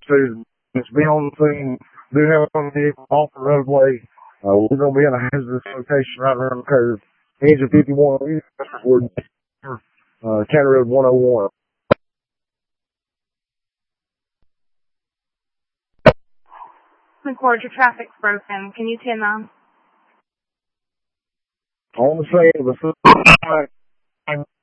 to just be on the scene, do have one vehicle off the roadway. We're going to be in a hazardous location right around the curve. Engine 51, we're County Road 101. Record, your traffic's broken. Can you turn on? On the scene, the